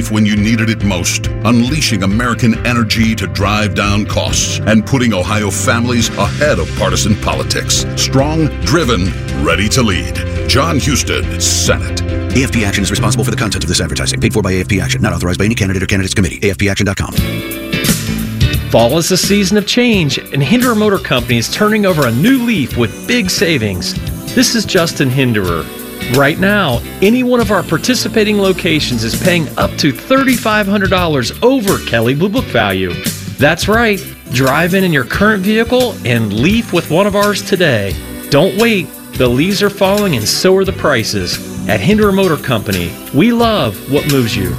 Leaf when you needed it most, unleashing American energy to drive down costs and putting Ohio families ahead of partisan politics. Strong, driven, ready to lead. John Husted, Senate. AFP Action is responsible for the content of this advertising. Paid for by AFP Action. Not authorized by any candidate or candidates committee. AFPAction.com. Fall is a season of change, and Hinderer Motor Company is turning over a new leaf with big savings. This is Justin Hinderer. Right now, any one of our participating locations is paying up to $3,500 over Kelley Blue Book value. That's right. Drive in your current vehicle and leaf with one of ours today. Don't wait. The leaves are falling and so are the prices. At Hinderer Motor Company, we love what moves you.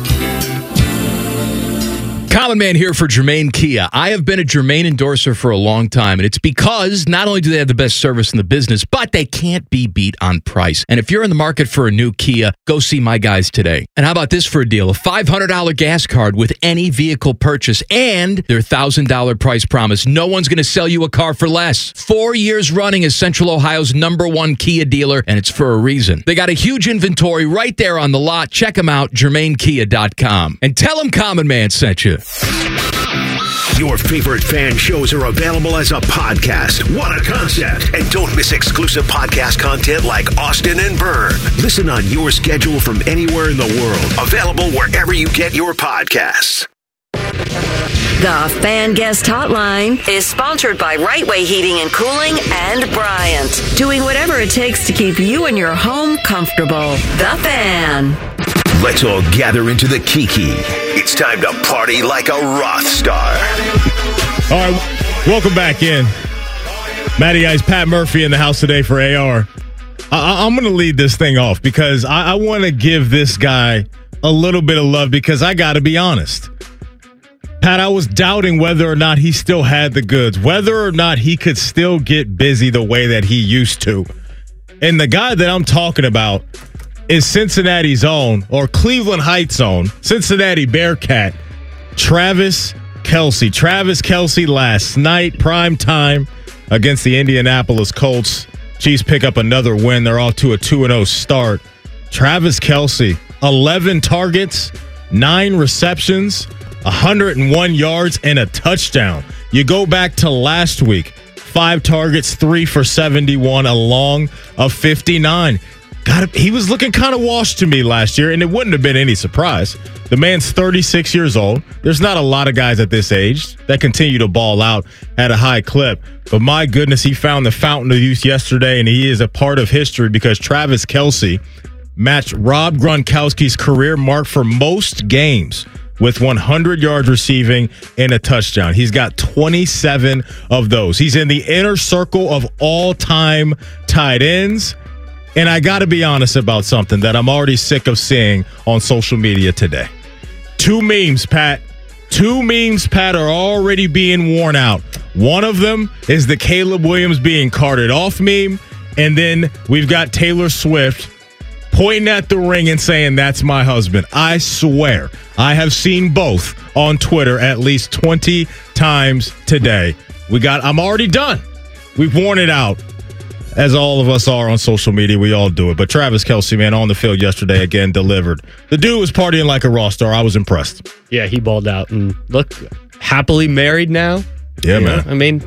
Common Man here for Germain Kia. I have been a Germain endorser for a long time, and it's because not only do they have the best service in the business, but they can't be beat on price. And if you're in the market for a new Kia, go see my guys today. And how about this for a deal? A $500 gas card with any vehicle purchase and their $1,000 price promise. No one's going to sell you a car for less. 4 years running as Central Ohio's #1 Kia dealer, and it's for a reason. They got a huge inventory right there on the lot. Check them out, GermainKia.com. And tell them Common Man sent you. Your favorite fan shows are available as a podcast. What a concept. And don't miss exclusive podcast content like Austin and Byrne. Listen on your schedule from anywhere in the world. Available wherever you get your podcasts. The Fan Guest Hotline is sponsored by Right Way Heating and Cooling and Bryant. Doing whatever it takes to keep you and your home comfortable. The Fan. Let's all gather into the Kiki. It's time to party like a Roth star. All right, welcome back in. Matty Ice, Pat Murphy in the house today for AR. I'm going to lead this thing off because I want to give this guy a little bit of love because I got to be honest. Pat, I was doubting whether or not he still had the goods, whether or not he could still get busy the way that he used to. And the guy that I'm talking about is Cincinnati's own, or Cleveland Heights' own, Cincinnati Bearcat, Travis Kelce. Travis Kelce last night, prime time against the Indianapolis Colts. Chiefs pick up another win. They're off to a 2-0 start. Travis Kelce, 11 targets, 9 receptions, 101 yards, and a touchdown. You go back to last week, 5 targets, 3 for 71, a long of 59. He was looking kind of washed to me last year, and it wouldn't have been any surprise. The man's 36 years old. There's not a lot of guys at this age that continue to ball out at a high clip. But my goodness, he found the fountain of youth yesterday, and he is a part of history because Travis Kelce matched Rob Gronkowski's career mark for most games with 100 yards receiving and a touchdown. He's got 27 of those. He's in the inner circle of all-time tight ends. And I got to be honest about something that I'm already sick of seeing on social media today. 2 memes, Pat. 2 memes, Pat, are already being worn out. One of them is the Caleb Williams being carted off meme. And then we've got Taylor Swift pointing at the ring and saying, "That's my husband." I swear, I have seen both on Twitter at least 20 times today. I'm already done. We've worn it out. As all of us are on social media, we all do it. But Travis Kelce, man, on the field yesterday, again, delivered. The dude was partying like a Roth star. I was impressed. Yeah, he balled out. And look, happily married now. Yeah, man. I mean,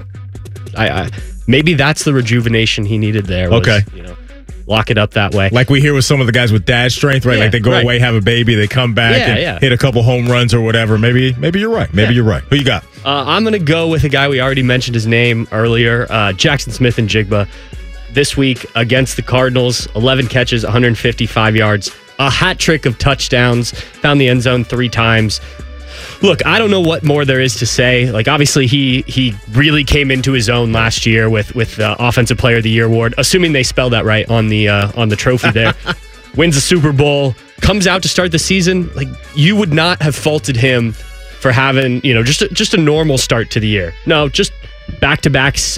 I maybe that's the rejuvenation he needed there. Was, okay. Lock it up that way. Like we hear with some of the guys with dad strength, right? Yeah, like they go away, have a baby, they come back and hit a couple home runs or whatever. Maybe you're right. Maybe you're right. Who you got? I'm going to go with a guy we already mentioned his name earlier, Jackson Smith-Njigba. This week against the Cardinals, 11 catches, 155 yards, a hat trick of touchdowns, found the end zone 3 times. Look, I don't know what more there is to say. Like, obviously, he really came into his own last year with the Offensive Player of the Year award, assuming they spelled that right on the trophy there. Wins the Super Bowl, comes out to start the season. Like, you would not have faulted him for having, just a normal start to the year. No, just back-to-backs,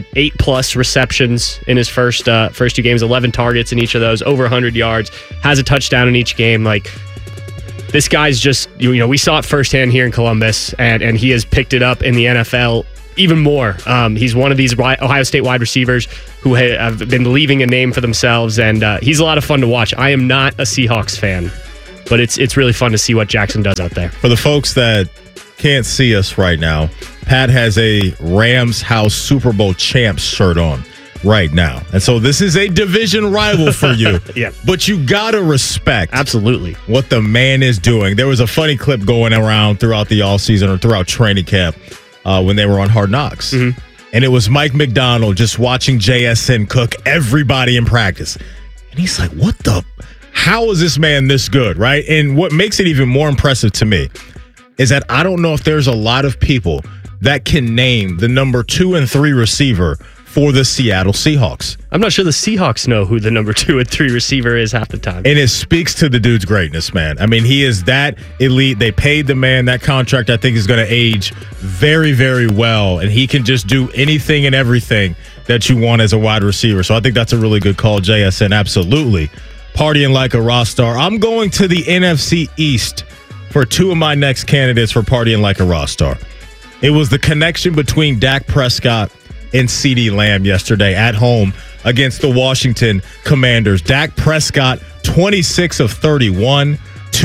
8+ receptions in his first 2 games, 11 targets in each of those, over 100 yards, has a touchdown in each game. Like, this guy's just, we saw it firsthand here in Columbus, and he has picked it up in the NFL even more. He's one of these Ohio State wide receivers who have been leaving a name for themselves, and he's a lot of fun to watch. I am not a Seahawks fan. but it's really fun to see what Jackson does out there. For the folks that can't see us right now, Pat has a Rams House Super Bowl champs shirt on right now. And so this is a division rival for you. Yeah. But you got to respect Absolutely what the man is doing. There was a funny clip going around throughout the offseason or throughout training camp when they were on Hard Knocks. Mm-hmm. And it was Mike McDonald just watching JSN cook everybody in practice. And he's like, how is this man this good, right? And what makes it even more impressive to me is that I don't know if there's a lot of people that can name the number 2 and 3 receiver for the Seattle Seahawks. I'm not sure the Seahawks know who the number 2 and 3 receiver is half the time. And it speaks to the dude's greatness, man. I mean, he is that elite. They paid the man. That contract, I think, is going to age very, very well. And he can just do anything and everything that you want as a wide receiver. So I think that's a really good call, JSN. Absolutely. Partying like a rock star. I'm going to the NFC East for 2 of my next candidates for partying like a rock star. It was the connection between Dak Prescott and CeeDee Lamb yesterday at home against the Washington Commanders. Dak Prescott, 26 of 31,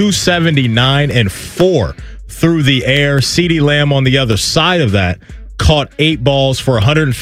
279 and 4 through the air. CeeDee Lamb on the other side of that caught 8 balls for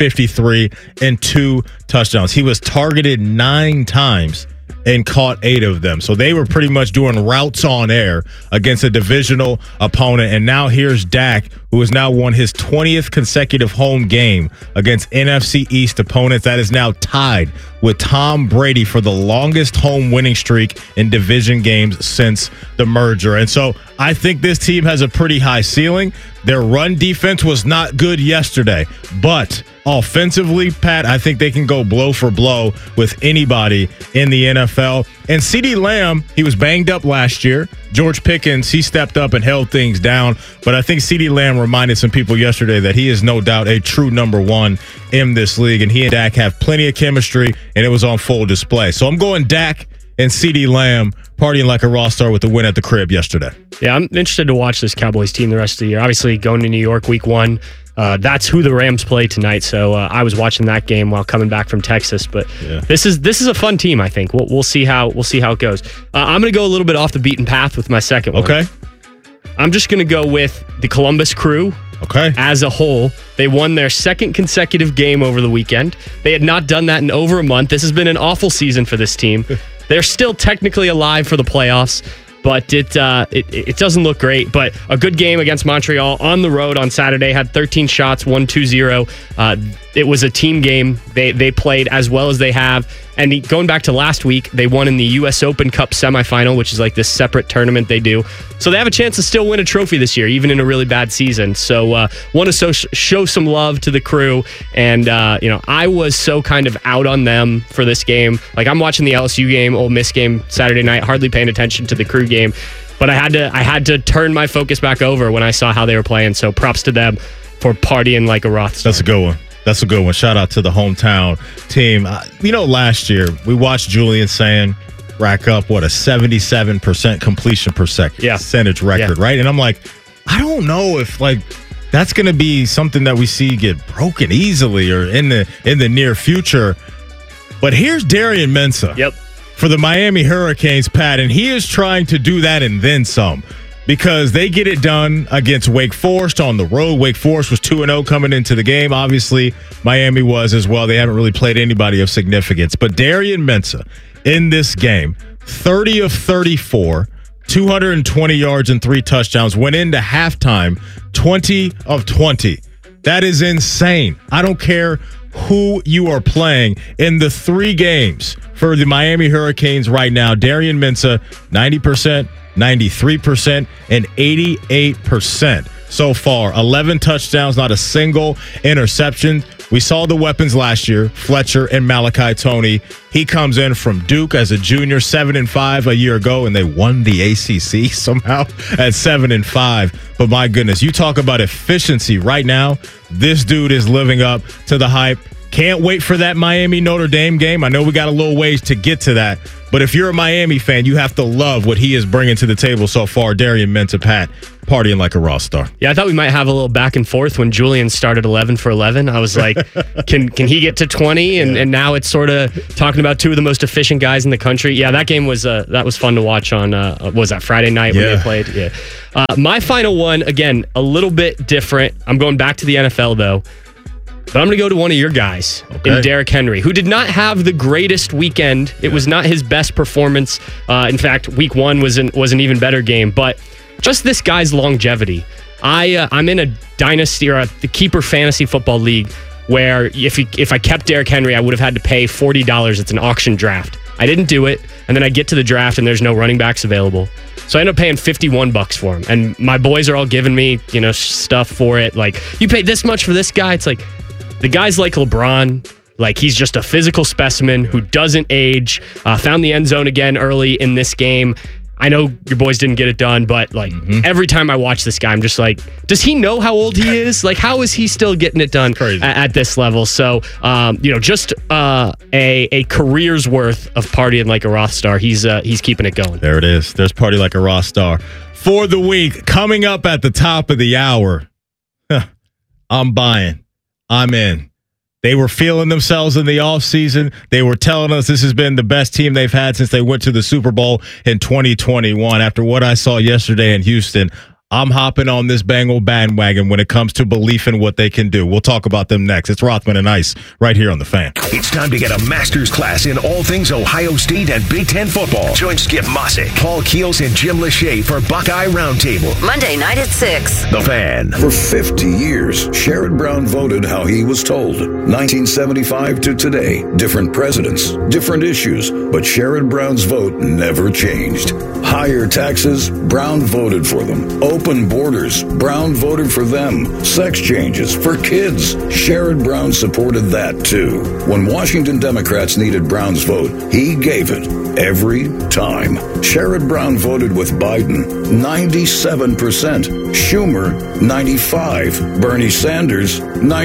153 and 2 touchdowns. He was targeted 9 times and caught 8 of them. So they were pretty much doing routes on air against a divisional opponent. And now here's Dak, who has now won his 20th consecutive home game against NFC East opponents. That is now tied with Tom Brady for the longest home winning streak in division games since the merger. And so I think this team has a pretty high ceiling. Their run defense was not good yesterday, but offensively, Pat, I think they can go blow for blow with anybody in the NFL. And CeeDee Lamb, he was banged up last year. George Pickens, he stepped up and held things down. But I think CeeDee Lamb reminded some people yesterday that he is no doubt a true number 1 in this league. And he and Dak have plenty of chemistry, and it was on full display. So I'm going Dak and CeeDee Lamb partying like a rock star with the win at the crib yesterday. Yeah, I'm interested to watch this Cowboys team the rest of the year. Obviously, going to New York week 1, that's who the Rams play tonight. So I was watching that game while coming back from Texas. But yeah, this is a fun team. I think we'll see how it goes. I'm going to go a little bit off the beaten path with my second one. Okay. I'm just going to go with the Columbus Crew. Okay. As a whole, they won their second consecutive game over the weekend. They had not done that in over a month. This has been an awful season for this team. They're still technically alive for the playoffs, but it doesn't look great. But a good game against Montreal on the road on Saturday. Had 13 shots, won 2-0. It was a team game. They played as well as they have. And going back to last week, they won in the U.S. Open Cup semifinal, which is like this separate tournament they do. So they have a chance to still win a trophy this year, even in a really bad season. So want to show some love to the Crew. And, I was so kind of out on them for this game. Like, I'm watching the LSU game, Ole Miss game Saturday night, hardly paying attention to the Crew game. But I had to turn my focus back over when I saw how they were playing. So props to them for partying like a Roth star. That's a good one. That's a good one. Shout out to the hometown team. Last year we watched Julian Sand rack up, a 77% completion percentage record, right? And I'm like, I don't know if that's going to be something that we see get broken easily or in the near future. But here's Darian Mensah. Yep. For the Miami Hurricanes, Pat, and he is trying to do that and then some. Because they get it done against Wake Forest on the road. Wake Forest was 2-0 coming into the game. Obviously, Miami was as well. They haven't really played anybody of significance. But Darian Mensah in this game, 30 of 34, 220 yards and 3 touchdowns. Went into halftime, 20 of 20. That is insane. I don't care who you are playing in the 3 games for the Miami Hurricanes right now. Darian Mensah, 90%. 93% and 88% so far. 11 touchdowns, not a single interception. We saw the weapons last year, Fletcher and Malachi Toney. He comes in from Duke as a junior, 7-5 a year ago, and they won the ACC somehow at 7-5. But my goodness, you talk about efficiency right now. This dude is living up to the hype. Can't wait for that Miami Notre Dame game. I know we got a little ways to get to that, But if you're a Miami fan, you have to love what he is bringing to the table so far. Darian Mintz, Pat, partying like a Ross star. Yeah, I thought we might have a little back and forth when Julian started 11 for 11. I was like, can he get to 20? And now it's sort of talking about two of the most efficient guys in the country. Yeah, that game was fun to watch on, was that Friday night when they played? Yeah. My final one, again, a little bit different. I'm going back to the NFL, though. But I'm going to go to one of your guys in Derrick Henry, who did not have the greatest weekend. It was not his best performance. In fact, week one was an even better game. But just this guy's longevity. I'm in a dynasty or the keeper fantasy football league where if I kept Derrick Henry, I would have had to pay $40. It's an auction draft. I didn't do it. And then I get to the draft and there's no running backs available. So I end up paying $51 for him. And my boys are all giving me, stuff for it. Like, you paid this much for this guy. It's like, the guy's like LeBron. Like, he's just a physical specimen who doesn't age. Found the end zone again early in this game. I know your boys didn't get it done, but every time I watch this guy, I'm just like, does he know how old he is? Like, how is he still getting it done at this level? So, just a career's worth of partying like a Roth star. He's keeping it going. There it is. There's Party Like a Roth Star. For the week, coming up at the top of the hour, I'm buying. I'm in. They were feeling themselves in the offseason. They were telling us this has been the best team they've had since they went to the Super Bowl in 2021. After what I saw yesterday in Houston, I'm hopping on this Bengal bandwagon when it comes to belief in what they can do. We'll talk about them next. It's Rothman and Ice right here on The Fan. It's time to get a master's class in all things Ohio State and Big Ten football. Join Skip Mossick, Paul Keels, and Jim Lachey for Buckeye Roundtable. Monday night at 6. The Fan. For 50 years, Sherrod Brown voted how he was told. 1975 to today, different presidents, different issues, but Sherrod Brown's vote never changed. Higher taxes, Brown voted for them. Open borders, Brown voted for them. Sex changes for kids, Sherrod Brown supported that too. When Washington Democrats needed Brown's vote, he gave it every time. Sherrod Brown voted with Biden, 97%. Schumer, 95%. Bernie Sanders,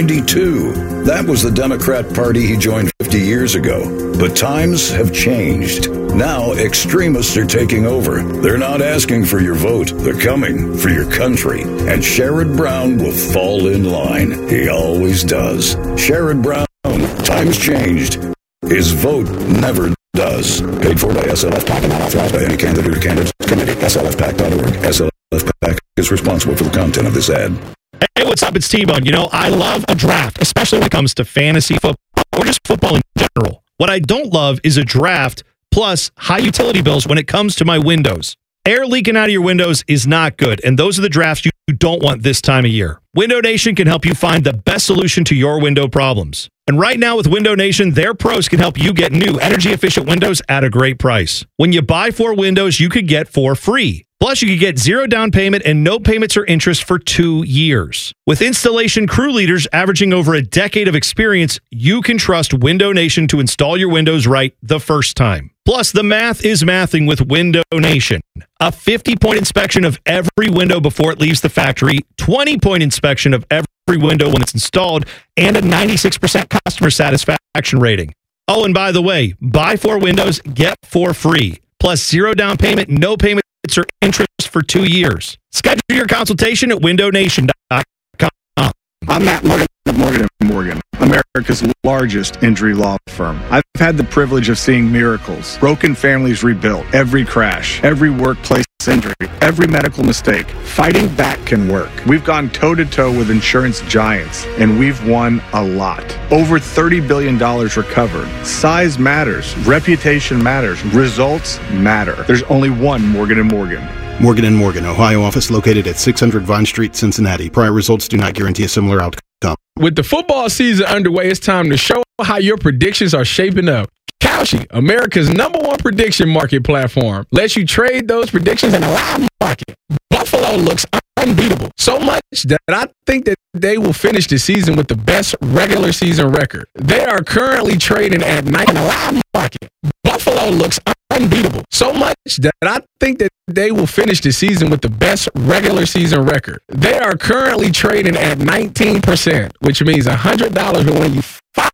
92%. That was the Democrat Party he joined 50 years ago. But times have changed. Now extremists are taking over. They're not asking for your vote. They're coming for your country. And Sherrod Brown will fall in line. He always does. Sherrod Brown, times changed. His vote never does. Paid for by SLF PAC and not authorized by any candidate or candidates committee. SLFPAC.org. SLF PAC is responsible for the content of this ad. Hey, what's up? It's T-Bone. I love a draft, especially when it comes to fantasy football or just football in general. What I don't love is a draft plus high utility bills when it comes to my windows. Air leaking out of your windows is not good, and those are the drafts you don't want this time of year. Window Nation can help you find the best solution to your window problems. And right now with Window Nation, their pros can help you get new energy-efficient windows at a great price. When you buy 4 windows, you could get 4 free. Plus, you could get 0 down payment and no payments or interest for 2 years. With installation crew leaders averaging over a decade of experience, you can trust Window Nation to install your windows right the first time. Plus, the math is mathing with Window Nation. A 50-point inspection of every window before it leaves the factory, 20-point inspection of every window when it's installed, and a 96% customer satisfaction rating. Oh, and by the way, buy 4 windows, get 4 free. Plus 0 down payment, no payments or interest for 2 years. Schedule your consultation at windownation.com. I'm Matt Morgan of Morgan & Morgan, America's largest injury law firm. I've had the privilege of seeing miracles, broken families rebuilt, every crash, every workplace injury, every medical mistake. Fighting back can work. We've gone toe-to-toe with insurance giants, and we've won a lot. Over $30 billion recovered. Size matters. Reputation matters. Results matter. There's only one Morgan & Morgan. Morgan & Morgan, Ohio office located at 600 Vine Street, Cincinnati. Prior results do not guarantee a similar outcome. With the football season underway, it's time to show how your predictions are shaping up. Kalshi, America's #1 prediction market platform, lets you trade those predictions in a live market. Buffalo looks unbeatable, so much that I think that they will finish the season with the best regular season record. They are currently trading at night in a live market. Buffalo looks unbeatable, so much that I think that they will finish the season with the best regular season record. They are currently trading at 19%, which means $100 will win you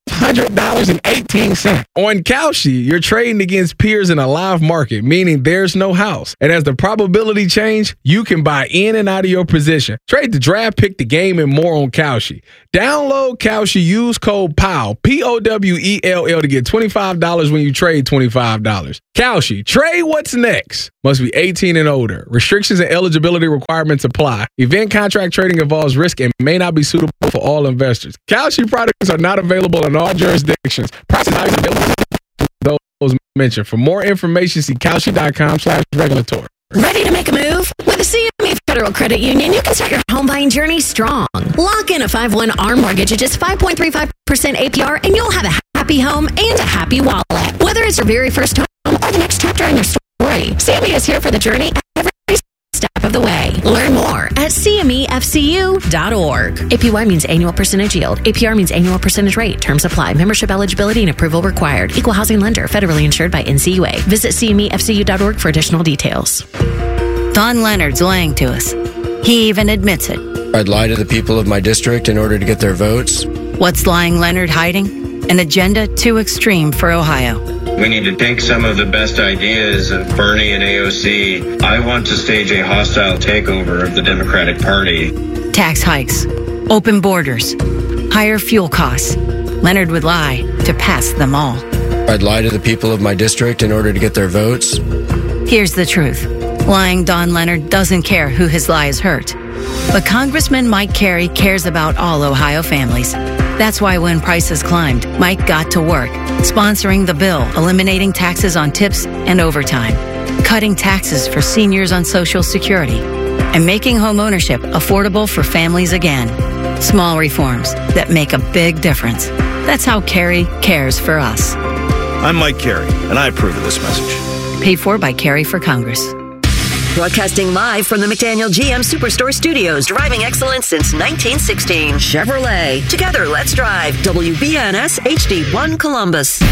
$500.18. On Kalshi, you're trading against peers in a live market, meaning there's no house. And as the probability change, you can buy in and out of your position. Trade the draft, pick the game, and more on Kalshi. Download Kalshi, use code POWELL, POWELL, to get $25 when you trade $25. Kalshi, trade what's next. Must be 18 and older. Restrictions and eligibility requirements apply. Event contract trading involves risk and may not be suitable for all investors. Kalshi products are not available in all jurisdictions. Prices are available to those mentioned. For more information, see Kalshi.com/regulatory. Ready to make a move? With the CME Federal Credit Union, you can start your home buying journey strong. Lock in a 5-1 ARM mortgage at just 5.35% APR, and you'll have a happy home and a happy wallet. Whether it's your very first home or the next chapter in your story, CME is here for the journey every step of the way. Learn more at CMEFCU.org. APY means annual percentage yield. APR means annual percentage rate. Terms apply. Membership eligibility and approval required. Equal housing lender. Federally insured by NCUA. Visit CMEFCU.org for additional details. Don Leonard's lying to us. He even admits it. I'd lie to the people of my district in order to get their votes. What's lying Leonard hiding? An agenda too extreme for Ohio. We need to take some of the best ideas of Bernie and AOC. I want to stage a hostile takeover of the Democratic Party. Tax hikes, open borders, higher fuel costs. Leonard would lie to pass them all. I'd lie to the people of my district in order to get their votes. Here's the truth. Lying Don Leonard doesn't care who his lies hurt. But Congressman Mike Carey cares about all Ohio families. That's why when prices climbed, Mike got to work, sponsoring the bill, eliminating taxes on tips and overtime, cutting taxes for seniors on Social Security, and making homeownership affordable for families again. Small reforms that make a big difference. That's how Carey cares for us. I'm Mike Carey, and I approve of this message. Paid for by Carey for Congress. Broadcasting live from the McDaniel GM Superstore Studios, driving excellence since 1916. Chevrolet. Together, let's drive. WBNS HD1 Columbus.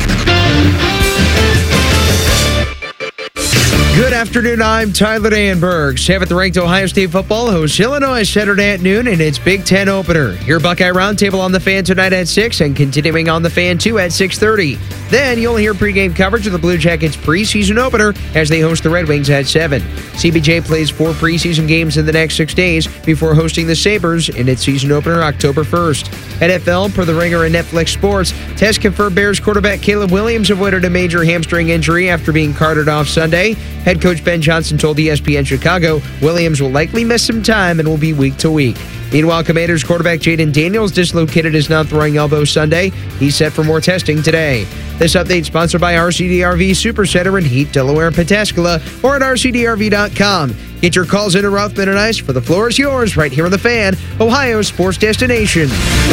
Good afternoon, I'm Tyler Danberg. 7th ranked Ohio State football hosts Illinois Saturday at noon in its Big Ten opener. Your Buckeye Roundtable on The Fan tonight at 6 and continuing on The Fan 2 at 6:30. Then you'll hear pregame coverage of the Blue Jackets preseason opener as they host the Red Wings at 7. CBJ plays 4 preseason games in the next 6 days before hosting the Sabres in its season opener October 1st. NFL, per The Ringer and Netflix Sports, tests confirmed Bears quarterback Caleb Williams avoided a major hamstring injury after being carted off Sunday. Head coach Ben Johnson told ESPN Chicago Williams will likely miss some time and will be week to week. Meanwhile, Commanders quarterback Jaden Daniels dislocated his non-throwing elbow Sunday. He's set for more testing today. This update sponsored by RCDRV Supercenter in Heath, Delaware, and Pataskala, or at RCDRV.com. Get your calls into Rothman and Ice, for the floor is yours right here on The Fan, Ohio's sports destination.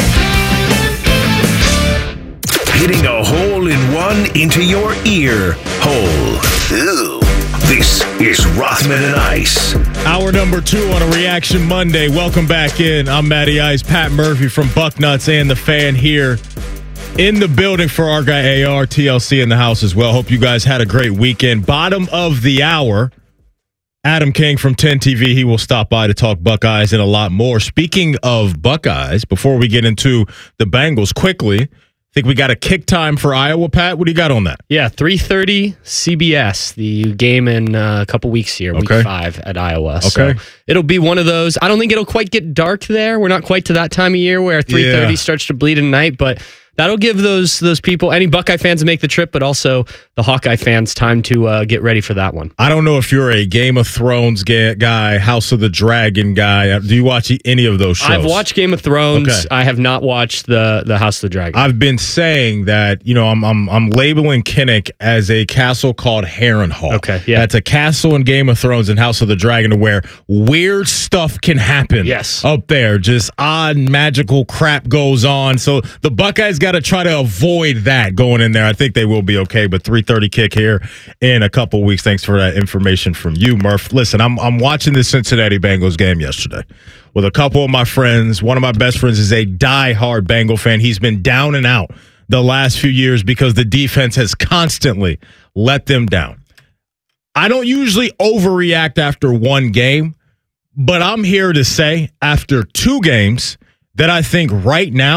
Hitting a hole in one into your ear hole. Ew. This is Rothman and Ice. Hour number 2 on a Reaction Monday. Welcome back in. I'm Matty Ice, Pat Murphy from Bucknuts and The Fan here in the building for our guy AR, TLC in the house as well. Hope you guys had a great weekend. Bottom of the hour, Adam King from 10 TV. He will stop by to talk Buckeyes and a lot more. Speaking of Buckeyes, before we get into the Bengals quickly, I think we got a kick time for Iowa, Pat. What do you got on that? Yeah, 3:30 CBS, the game in a couple weeks here, week 5 at Iowa. Okay. So it'll be one of those. I don't think it'll quite get dark there. We're not quite to that time of year where 3:30 starts to bleed at night, but that'll give those people, any Buckeye fans to make the trip, but also the Hawkeye fans time to get ready for that one. I don't know if you're a Game of Thrones guy, House of the Dragon guy. Do you watch any of those shows? I've watched Game of Thrones. Okay. I have not watched the House of the Dragon. I've been saying that, I'm labeling Kinnick as a castle called Harrenhal. Okay, yeah. That's a castle in Game of Thrones and House of the Dragon where weird stuff can happen. Yes. Up there. Just odd, magical crap goes on. So the Buckeyes got to try to avoid that going in there. I think they will be okay, but 3:30 kick here in a couple weeks. Thanks for that information from you, Murph. Listen, I'm watching the Cincinnati Bengals game yesterday with a couple of my friends. One of my best friends is a diehard Bengal fan. He's been down and out the last few years because the defense has constantly let them down. I don't usually overreact after one game, but I'm here to say after 2 games that I think right now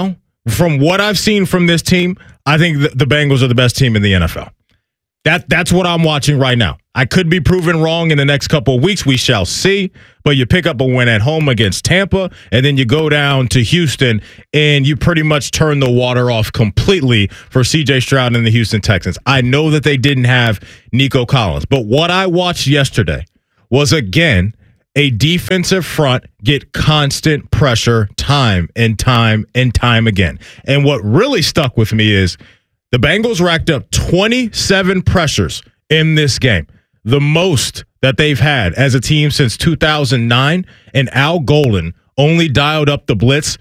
From what I've seen from this team, I think the Bengals are the best team in the NFL. That's what I'm watching right now. I could be proven wrong in the next couple of weeks. We shall see. But you pick up a win at home against Tampa, and then you go down to Houston, and you pretty much turn the water off completely for C.J. Stroud and the Houston Texans. I know that they didn't have Nico Collins, but what I watched yesterday was, again, a defensive front get constant pressure time and time and time again. And what really stuck with me is the Bengals racked up 27 pressures in this game, the most that they've had as a team since 2009, and Al Golden only dialed up the blitz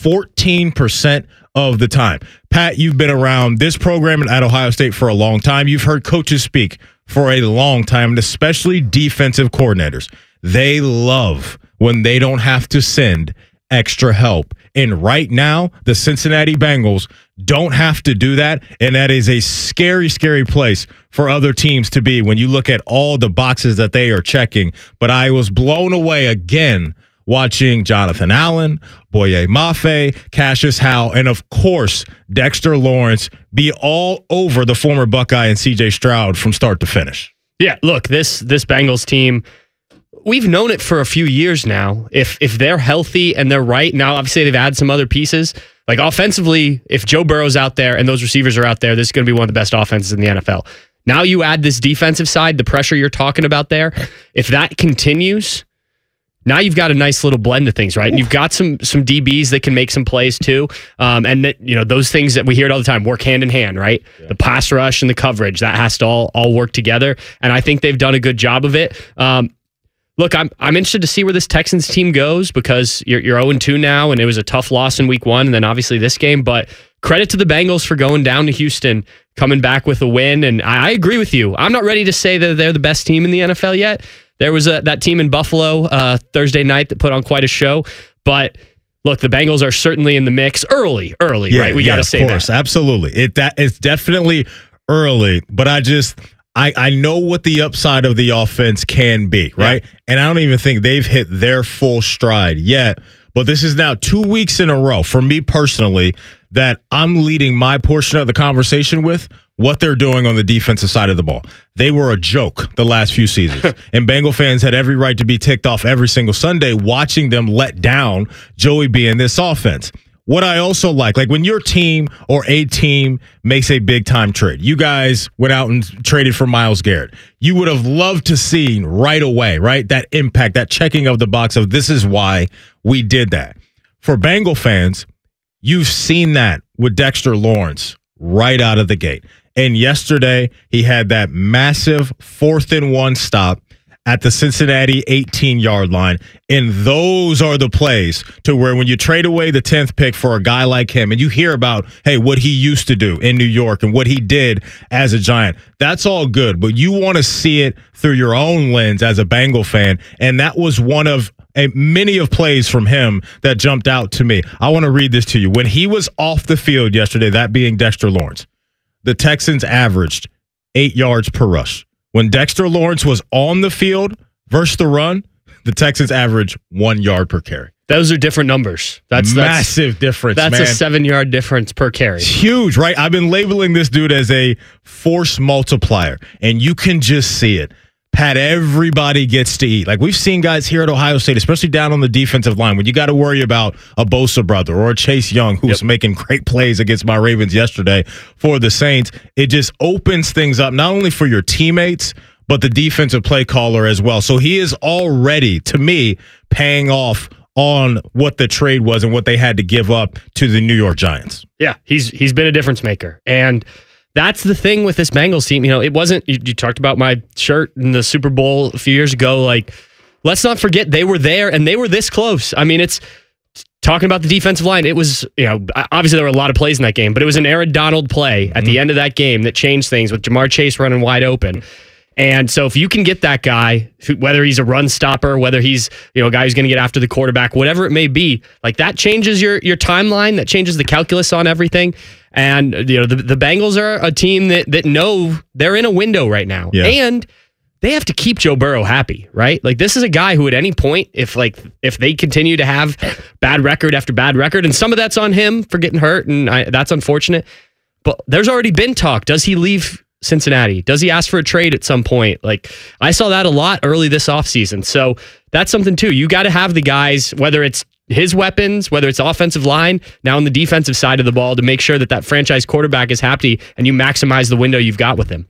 14% of the time. Pat, you've been around this program at Ohio State for a long time. You've heard coaches speak for a long time, and especially defensive coordinators. They love when they don't have to send extra help. And right now, the Cincinnati Bengals don't have to do that, and that is a scary, scary place for other teams to be when you look at all the boxes that they are checking. But I was blown away again watching Jonathan Allen, Boye Mafe, Cassius Howe, and of course, Dexter Lawrence be all over the former Buckeye and C.J. Stroud from start to finish. Yeah, look, this Bengals team, we've known it for a few years now. If they're healthy and they're right, now obviously they've added some other pieces. Like offensively, if Joe Burrow's out there and those receivers are out there, this is going to be one of the best offenses in the NFL. Now you add this defensive side, the pressure you're talking about there. If that continues, now you've got a nice little blend of things, right? And you've got some DBs that can make some plays too. And that, you know, those things that we hear it all the time work hand in hand, right? Yeah. The pass rush and the coverage, that has to all work together. And I think they've done a good job of it. Look, I'm interested to see where this Texans team goes because you're 0-2 now, and it was a tough loss in week 1, and then obviously this game. But credit to the Bengals for going down to Houston, coming back with a win. And I agree with you. I'm not ready to say that they're the best team in the NFL yet. There was that team in Buffalo Thursday night that put on quite a show. But look, the Bengals are certainly in the mix early, right? We got to say that. Of course, absolutely. It's definitely early, but I know what the upside of the offense can be, right? Yeah. And I don't even think they've hit their full stride yet. But this is now 2 weeks in a row, for me personally, that I'm leading my portion of the conversation with what they're doing on the defensive side of the ball. They were a joke the last few seasons. And Bengal fans had every right to be ticked off every single Sunday watching them let down Joey B in this offense. What I also like when your team or a team makes a big-time trade, you guys went out and traded for Myles Garrett. You would have loved to see right away, right, that impact, that checking of the box of this is why we did that. For Bengal fans, you've seen that with Dexter Lawrence right out of the gate. And yesterday, he had that massive 4th-and-1 stop at the Cincinnati 18-yard line. And those are the plays to where when you trade away the 10th pick for a guy like him and you hear about, hey, what he used to do in New York and what he did as a Giant, that's all good. But you want to see it through your own lens as a Bengal fan. And that was one of many of plays from him that jumped out to me. I want to read this to you. When he was off the field yesterday, that being Dexter Lawrence, the Texans averaged 8 yards per rush. When Dexter Lawrence was on the field versus the run, the Texans average 1 yard per carry. Those are different numbers. That's massive difference, that's man. That's a 7-yard difference per carry. It's huge, right? I've been labeling this dude as a force multiplier, and you can just see it. Pat, everybody gets to eat. Like we've seen guys here at Ohio State, especially down on the defensive line, when you got to worry about a Bosa brother or a Chase Young who's making great plays against my Ravens yesterday for the Saints. It just opens things up, not only for your teammates, but the defensive play caller as well. So he is already, to me, paying off on what the trade was and what they had to give up to the New York Giants. Yeah, he's been a difference maker. And that's the thing with this Bengals team. You know, it wasn't, you talked about my shirt in the Super Bowl a few years ago. Like, let's not forget they were there and they were this close. I mean, it's talking about the defensive line. It was, you know, obviously there were a lot of plays in that game, but it was an Aaron Donald play at the end of that game that changed things with Jamar Chase running wide open. And so if you can get that guy, whether he's a run stopper, whether he's, you know, a guy who's going to get after the quarterback, whatever it may be, like that changes your timeline, that changes the calculus on everything. And, you know, the Bengals are a team that know they're in a window right now. Yeah. And they have to keep Joe Burrow happy, right? Like, this is a guy who at any point, if they continue to have bad record after bad record, and some of that's on him for getting hurt, and that's unfortunate, but there's already been talk. Does he leave Cincinnati? Does he ask for a trade at some point? Like, I saw that a lot early this offseason. So that's something too. You got to have the guys, whether it's his weapons, whether it's offensive line, now on the defensive side of the ball, to make sure that franchise quarterback is happy and you maximize the window you've got with him.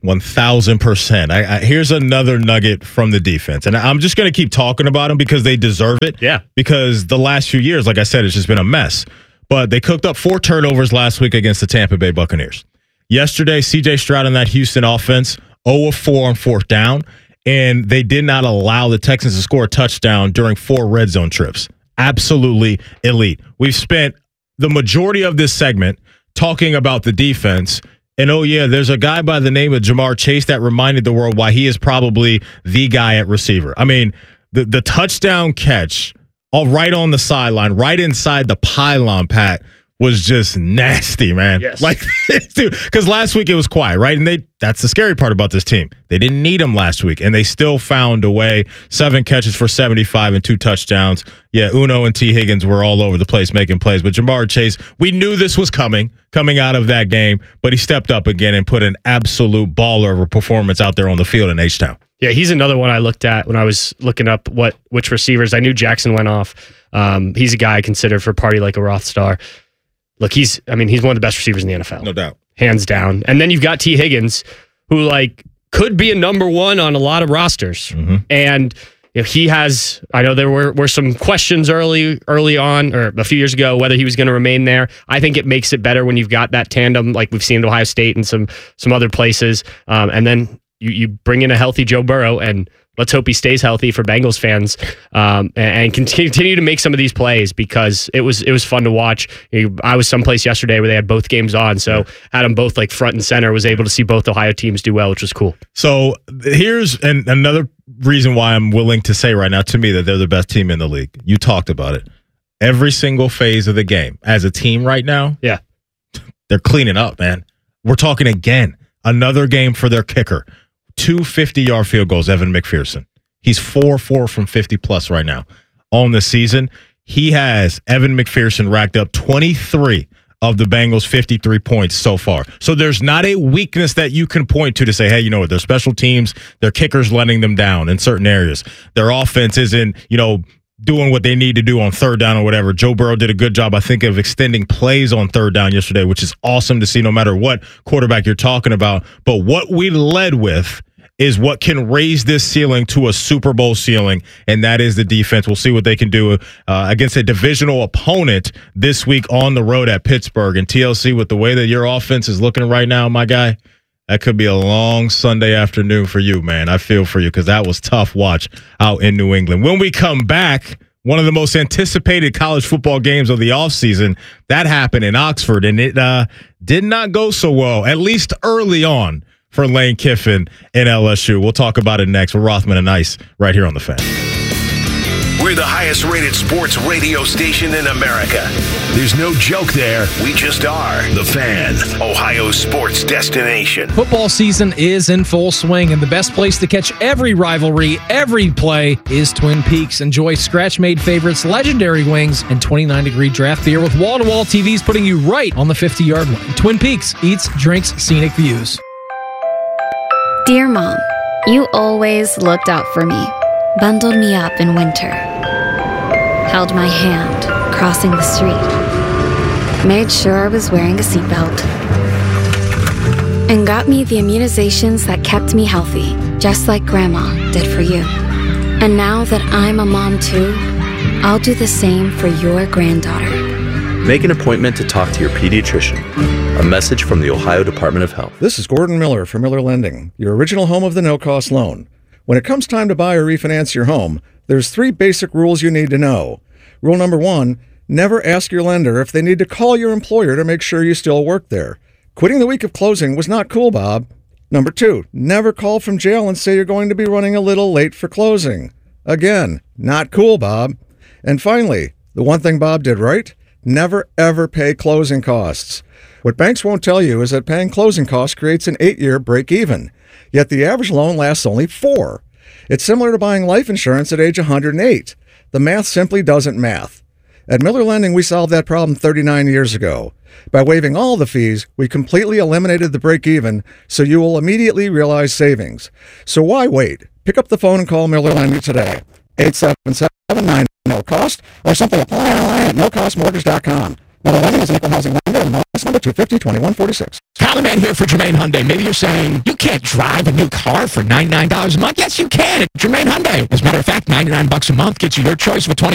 1,000%. Here's another nugget from the defense. And I'm just going to keep talking about them because they deserve it. Yeah. Because the last few years, like I said, it's just been a mess. But they cooked up 4 turnovers last week against the Tampa Bay Buccaneers. Yesterday, C.J. Stroud and that Houston offense, 0 of 4 on 4th down, and they did not allow the Texans to score a touchdown during 4 red zone trips. Absolutely elite. We've spent the majority of this segment talking about the defense, and there's a guy by the name of Jamar Chase that reminded the world why he is probably the guy at receiver. I mean, the touchdown catch, all right on the sideline, right inside the pylon, Pat, was just nasty, man. Yes. Like, dude, because last week it was quiet, right? And that's the scary part about this team. They didn't need him last week, and they still found a way. 7 catches for 75 and 2 touchdowns. Yeah, Uno and T. Higgins were all over the place making plays. But Jamar Chase, we knew this was coming out of that game, but he stepped up again and put an absolute baller of a performance out there on the field in H-Town. Yeah, he's another one I looked at when I was looking up which receivers. I knew Jackson went off. He's a guy I consider for Party Like a Rothstar. Look, he's one of the best receivers in the NFL. No doubt. Hands down. And then you've got T. Higgins, who could be a number 1 on a lot of rosters. Mm-hmm. And he has, I know there were some questions early on, or a few years ago, whether he was going to remain there. I think it makes it better when you've got that tandem like we've seen at Ohio State and some other places. And then you bring in a healthy Joe Burrow, and let's hope he stays healthy for Bengals fans, and continue to make some of these plays, because it was fun to watch. I was someplace yesterday where they had both games on, so had them both front and center, was able to see both Ohio teams do well, which was cool. So here's another reason why I'm willing to say right now, to me, that they're the best team in the league. You talked about it. Every single phase of the game as a team right now, yeah, they're cleaning up, man. We're talking again, another game for their kicker. 2 50-yard field goals, Evan McPherson. He's 4-4 from 50-plus right now. On the season, Evan McPherson racked up 23 of the Bengals' 53 points so far. So there's not a weakness that you can point to say, hey, you know what, their special teams, their kickers letting them down in certain areas. Their offense isn't, doing what they need to do on 3rd down or whatever. Joe Burrow did a good job, I think, of extending plays on 3rd down yesterday, which is awesome to see no matter what quarterback you're talking about. But what we led with is what can raise this ceiling to a Super Bowl ceiling, and that is the defense. We'll see what they can do against a divisional opponent this week on the road at Pittsburgh. And TLC, with the way that your offense is looking right now, my guy, that could be a long Sunday afternoon for you, man. I feel for you, because that was tough watch out in New England. When we come back, one of the most anticipated college football games of the offseason, that happened in Oxford, and it did not go so well, at least early on, for Lane Kiffin and LSU. We'll talk about it next with Rothman and Ice right here on The Fan. We're the highest rated sports radio station in America. There's no joke there. We just are. The Fan, Ohio's sports destination. Football season is in full swing, and the best place to catch every rivalry, every play, is Twin Peaks. Enjoy scratch-made favorites, legendary wings, and 29-degree draft beer with wall-to-wall TVs putting you right on the 50-yard line. Twin Peaks eats, drinks, scenic views. Dear Mom, you always looked out for me, bundled me up in winter, held my hand crossing the street, made sure I was wearing a seatbelt, and got me the immunizations that kept me healthy, just like Grandma did for you. And now that I'm a mom too, I'll do the same for your granddaughter. Make an appointment to talk to your pediatrician. A message from the Ohio Department of Health. This is Gordon Miller from Miller Lending, your original home of the no-cost loan. When it comes time to buy or refinance your home, there's 3 basic rules you need to know. Rule number 1, never ask your lender if they need to call your employer to make sure you still work there. Quitting the week of closing was not cool, Bob. Number 2, never call from jail and say you're going to be running a little late for closing. Again, not cool, Bob. And finally, the one thing Bob did right, never ever pay closing costs. What banks won't tell you is that paying closing costs creates an 8-year break-even. Yet the average loan lasts only 4. It's similar to buying life insurance at age 108. The math simply doesn't math. At Miller Lending, we solved that problem 39 years ago. By waiving all the fees, we completely eliminated the break-even, so you will immediately realize savings. So why wait? Pick up the phone and call Miller Lending today. 877-9-NO-COST, or simply apply online at nocostmortgage.com. Miller Lending is an equal housing lender, and loss number 250-2146. Tyler Man here for Jermaine Hyundai. Maybe you're saying, you can't drive a new car for $99 a month. Yes, you can at Jermaine Hyundai. As a matter of fact, $99 a month gets you your choice of a 20